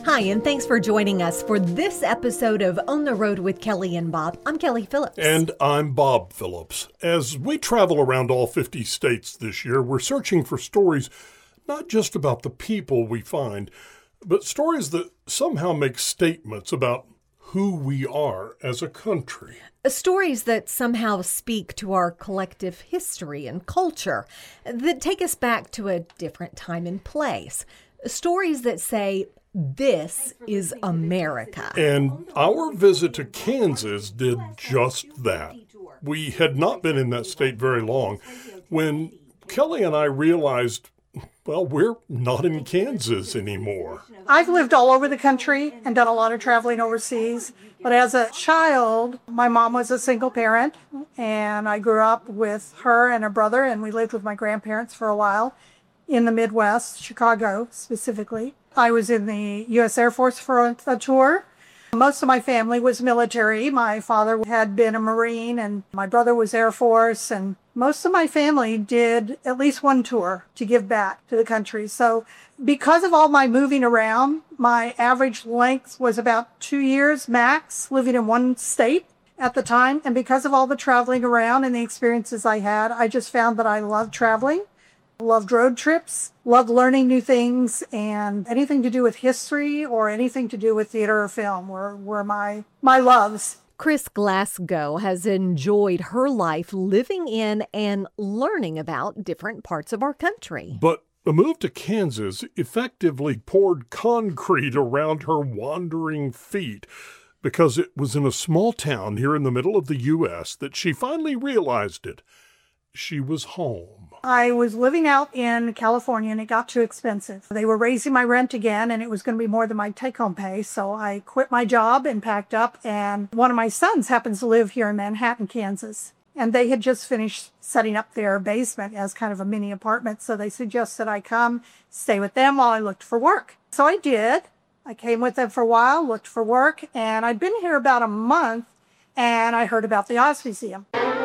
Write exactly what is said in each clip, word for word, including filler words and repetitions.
Hi, and thanks for joining us for this episode of On the Road with Kelly and Bob. I'm Kelly Phillips. And I'm Bob Phillips. As we travel around all fifty states this year, we're searching for stories not just about the people we find, but stories that somehow make statements about who we are as a country. Stories that somehow speak to our collective history and culture, that take us back to a different time and place. Stories that say, this is America. And our visit to Kansas did just that. We had not been in that state very long when Kelly and I realized, well, we're not in Kansas anymore. I've lived all over the country and done a lot of traveling overseas. But as a child, my mom was a single parent, and I grew up with her and her brother, and we lived with my grandparents for a while in the Midwest, Chicago specifically. I was in the U S Air Force for a, a tour. Most of my family was military. My father had been a Marine, and my brother was Air Force, and most of my family did at least one tour to give back to the country. So because of all my moving around, my average length was about two years max living in one state at the time. And because of all the traveling around and the experiences I had, I just found that I loved traveling, loved road trips, loved learning new things, and anything to do with history or anything to do with theater or film were, were my, my loves. Chris Glasgow has enjoyed her life living in and learning about different parts of our country. But a move to Kansas effectively poured concrete around her wandering feet because it was in a small town here in the middle of the U S that she finally realized it. She was home. I was living out in California and it got too expensive. They were raising my rent again and it was going to be more than my take-home pay. So I quit my job and packed up. And one of my sons happens to live here in Manhattan, Kansas. And they had just finished setting up their basement as kind of a mini apartment. So they suggested I come stay with them while I looked for work. So I did. I came with them for a while, looked for work. And I'd been here about a month and I heard about the Oz Museum.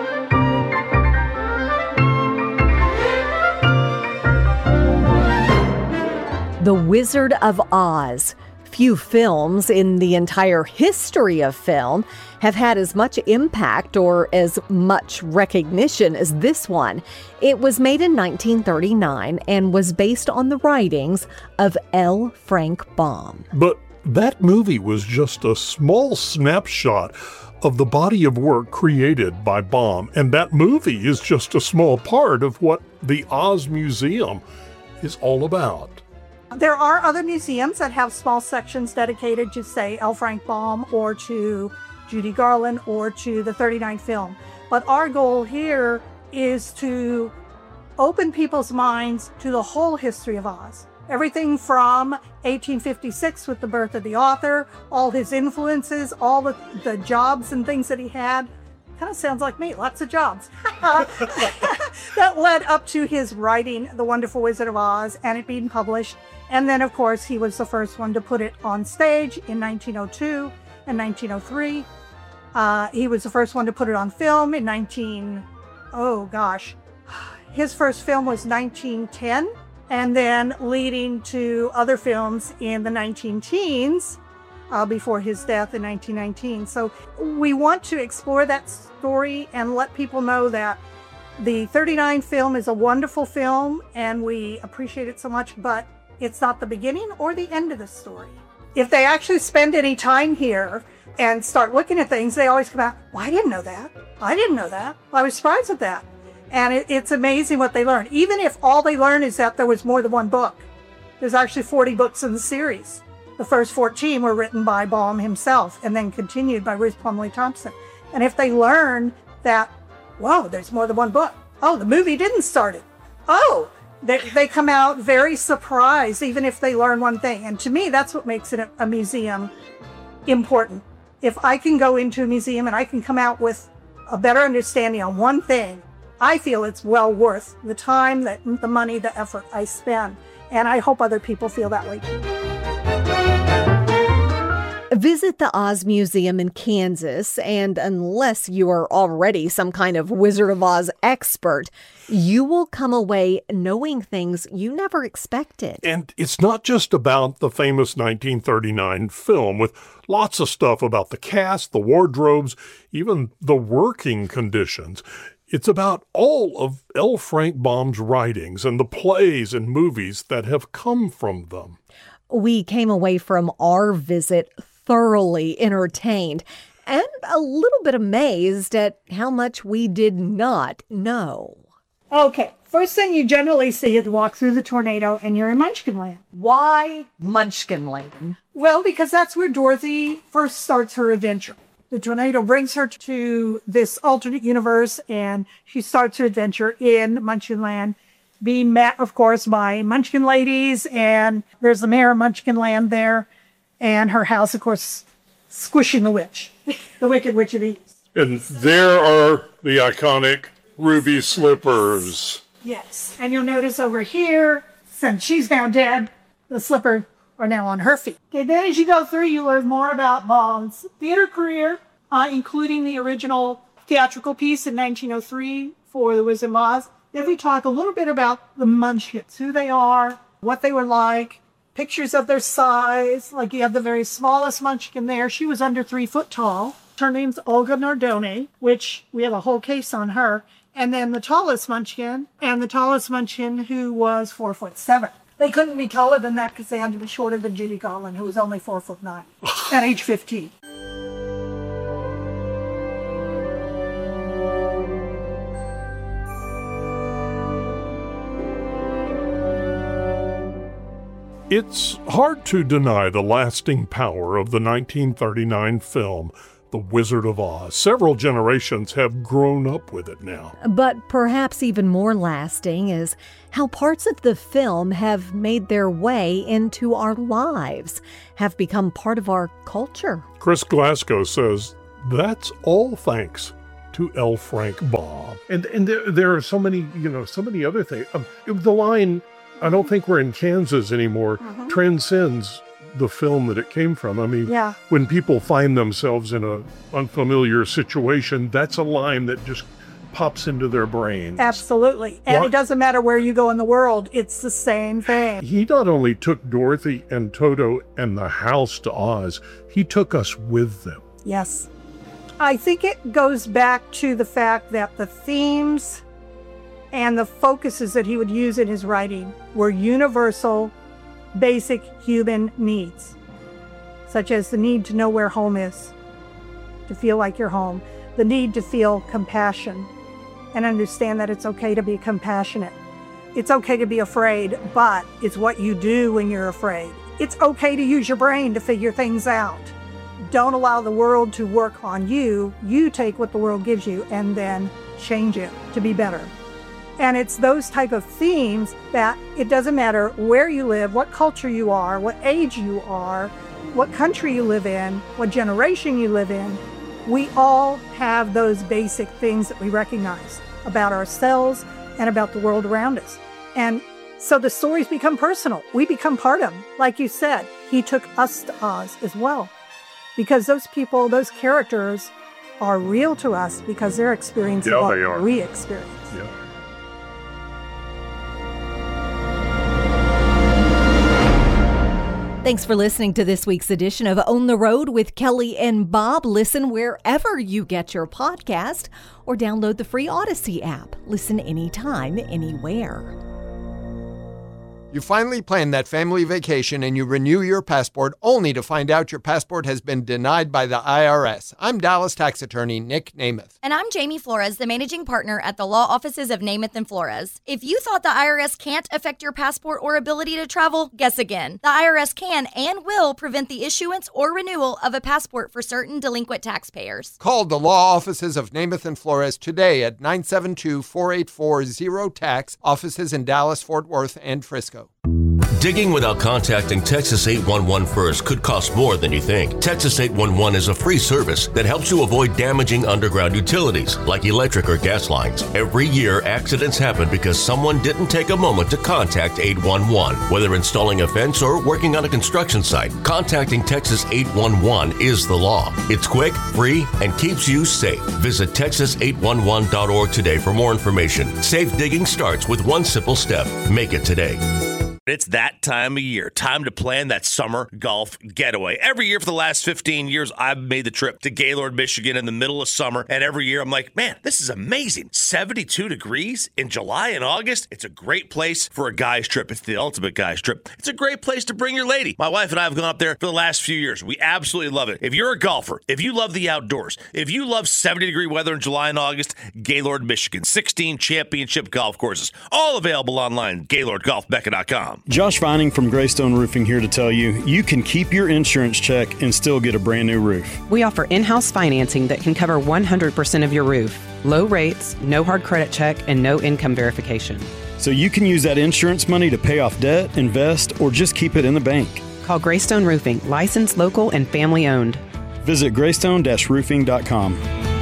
The Wizard of Oz. Few films in the entire history of film have had as much impact or as much recognition as this one. It was made in nineteen thirty-nine and was based on the writings of L. Frank Baum. But that movie was just a small snapshot of the body of work created by Baum, and that movie is just a small part of what the Oz Museum is all about. There are other museums that have small sections dedicated to, say, L. Frank Baum or to Judy Garland or to the thirty-nine film. But our goal here is to open people's minds to the whole history of Oz. Everything from eighteen fifty-six with the birth of the author, all his influences, all the, the jobs and things that he had. Kind of sounds like me, lots of jobs. That led up to his writing The Wonderful Wizard of Oz and it being published. And then, of course, he was the first one to put it on stage in nineteen oh two and nineteen oh three. Uh, he was the first one to put it on film in nineteen... Oh, gosh. His first film was nineteen ten, and then leading to other films in the nineteen teens uh, before his death in nineteen nineteen. So we want to explore that story and let people know that the thirty-nine film is a wonderful film, and we appreciate it so much, but it's not the beginning or the end of the story. If they actually spend any time here and start looking at things, they always come out, well, I didn't know that. I didn't know that. I was surprised at that. And it, it's amazing what they learn. Even if all they learn is that there was more than one book. There's actually forty books in the series. The first fourteen were written by Baum himself and then continued by Ruth Plumly Thompson. And if they learn that, whoa, there's more than one book. Oh, the movie didn't start it. Oh, They, they come out very surprised, even if they learn one thing. And to me, that's what makes it a, a museum important. If I can go into a museum and I can come out with a better understanding on one thing, I feel it's well worth the time, that the money, the effort I spend. And I hope other people feel that way too. Visit the Oz Museum in Kansas, and unless you are already some kind of Wizard of Oz expert, you will come away knowing things you never expected. And it's not just about the famous nineteen thirty-nine film, with lots of stuff about the cast, the wardrobes, even the working conditions. It's about all of L. Frank Baum's writings and the plays and movies that have come from them. We came away from our visit thoroughly entertained and a little bit amazed at how much we did not know. Okay, first thing you generally see is walk through the tornado and you're in Munchkinland. Why Munchkinland? Well, because that's where Dorothy first starts her adventure. The tornado brings her to this alternate universe and she starts her adventure in Munchkinland, being met, of course, by Munchkin ladies, and there's the mayor of Munchkinland there, and her house, of course, squishing the witch, the Wicked Witch of the East. And there are the iconic ruby slippers. Yes, and you'll notice over here, since she's now dead, the slippers are now on her feet. Okay, then as you go through, you learn more about Baum's theater career, uh, including the original theatrical piece in nineteen oh three for The Wizard of Oz. Then we talk a little bit about the Munchkins, who they are, what they were like, pictures of their size. Like you have the very smallest Munchkin there. She was under three foot tall. Her name's Olga Nardone, which we have a whole case on her. And then the tallest Munchkin, and the tallest Munchkin who was four foot seven. They couldn't be taller than that because they had to be shorter than Judy Garland, who was only four foot nine at age fifteen. It's hard to deny the lasting power of the nineteen thirty-nine film, The Wizard of Oz. Several generations have grown up with it now. But perhaps even more lasting is how parts of the film have made their way into our lives, have become part of our culture. Chris Glasgow says that's all thanks to L. Frank Baum. And and there, there are so many, you know, so many other things. Um, the line, I don't think we're in Kansas anymore, mm-hmm. transcends the film that it came from. I mean, yeah. when people find themselves in an unfamiliar situation, that's a line that just pops into their brains. Absolutely. And what? It doesn't matter where you go in the world, it's the same thing. He not only took Dorothy and Toto and the house to Oz, he took us with them. Yes. I think it goes back to the fact that the themes and the focuses that he would use in his writing were universal, basic human needs, such as the need to know where home is, to feel like you're home, the need to feel compassion and understand that it's okay to be compassionate. It's okay to be afraid, but it's what you do when you're afraid. It's okay to use your brain to figure things out. Don't allow the world to work on you. You take what the world gives you and then change it to be better. And it's those type of themes that it doesn't matter where you live, what culture you are, what age you are, what country you live in, what generation you live in. We all have those basic things that we recognize about ourselves and about the world around us. And so the stories become personal. We become part of them. Like you said, he took us to Oz as well. Because those people, those characters are real to us because they're experiencing yeah, what they are. we experience. Yeah. Thanks for listening to this week's edition of On the Road with Kelly and Bob. Listen wherever you get your podcast or download the free Odyssey app. Listen anytime, anywhere. You finally plan that family vacation and you renew your passport only to find out your passport has been denied by the I R S. I'm Dallas tax attorney Nick Namath. And I'm Jamie Flores, the managing partner at the law offices of Namath and Flores. If you thought the I R S can't affect your passport or ability to travel, guess again. The I R S can and will prevent the issuance or renewal of a passport for certain delinquent taxpayers. Call the law offices of Namath and Flores today at nine seven two, four eight four, zero tax, offices in Dallas, Fort Worth, and Frisco. Digging without contacting Texas eight one one first could cost more than you think. Texas eight one one is a free service that helps you avoid damaging underground utilities like electric or gas lines. Every year, accidents happen because someone didn't take a moment to contact eight one one. Whether installing a fence or working on a construction site, contacting Texas eight one one is the law. It's quick, free, and keeps you safe. Visit texas eight one one dot org today for more information. Safe digging starts with one simple step. Make it today. It's that time of year. Time to plan that summer golf getaway. Every year for the last fifteen years, I've made the trip to Gaylord, Michigan in the middle of summer. And every year I'm like, man, this is amazing. seventy-two degrees in July and August. It's a great place for a guy's trip. It's the ultimate guy's trip. It's a great place to bring your lady. My wife and I have gone up there for the last few years. We absolutely love it. If you're a golfer, if you love the outdoors, if you love seventy degree weather in July and August, Gaylord, Michigan. sixteen championship golf courses. All available online, gaylord golf mecca dot com. Josh Vining from Greystone Roofing here to tell you, you can keep your insurance check and still get a brand new roof. We offer in-house financing that can cover one hundred percent of your roof. Low rates, no hard credit check, and no income verification. So you can use that insurance money to pay off debt, invest, or just keep it in the bank. Call Greystone Roofing, licensed, local, and family owned. Visit greystone dash roofing dot com.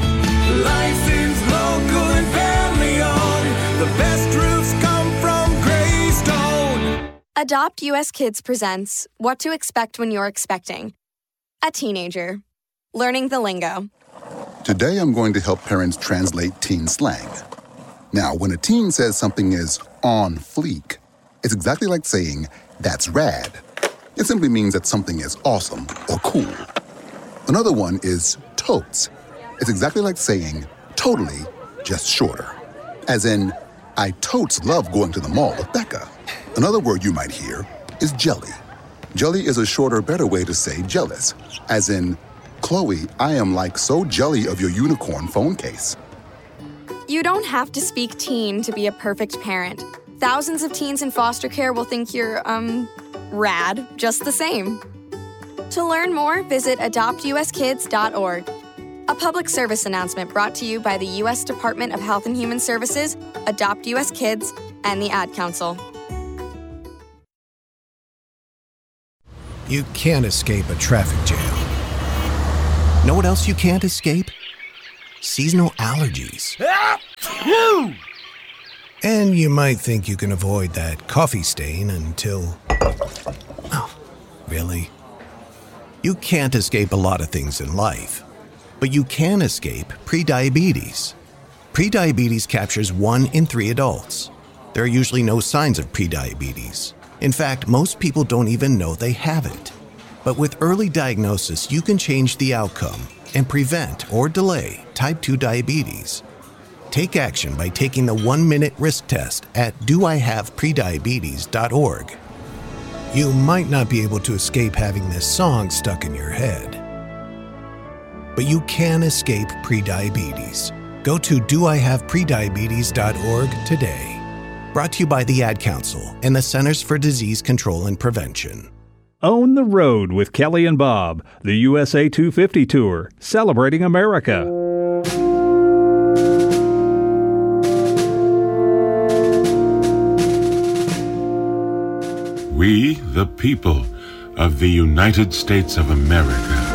Licensed, local, and family owned. The best roofs come from Greystone. Adopt U S Kids presents What to Expect When You're Expecting. A teenager. Learning the lingo. Today I'm going to help parents translate teen slang. Now, when a teen says something is on fleek, it's exactly like saying, that's rad. It simply means that something is awesome or cool. Another one is totes. It's exactly like saying, totally, just shorter. As in, I totes love going to the mall with Becca. Another word you might hear is jelly. Jelly is a shorter, better way to say jealous. As in, Chloe, I am like so jelly of your unicorn phone case. You don't have to speak teen to be a perfect parent. Thousands of teens in foster care will think you're, um, rad just the same. To learn more, visit adopt u s kids dot org. A public service announcement brought to you by the U S Department of Health and Human Services, Adopt U S Kids, and the Ad Council. You can't escape a traffic jam. Know what else you can't escape? Seasonal allergies. And you might think you can avoid that coffee stain until... Oh, really? You can't escape a lot of things in life, but you can escape prediabetes. Prediabetes captures one in three adults. There are usually no signs of prediabetes. In fact, most people don't even know they have it. But with early diagnosis, you can change the outcome and prevent or delay type two diabetes. Take action by taking the one-minute risk test at do I have prediabetes dot org. You might not be able to escape having this song stuck in your head, but you can escape prediabetes. Go to do I have prediabetes dot org today. Brought to you by the Ad Council and the Centers for Disease Control and Prevention. Own the Road with Kelly and Bob, the U S A two fifty Tour, celebrating America. We, the people of the United States of America,